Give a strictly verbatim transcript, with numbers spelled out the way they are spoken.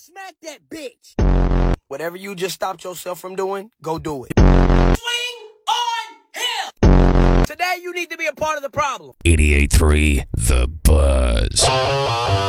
Smack that bitch. Whatever you just stopped yourself from doing, go do it. Swing on him. Today you need to be a part of the problem. eighty-eight point three The Buzz.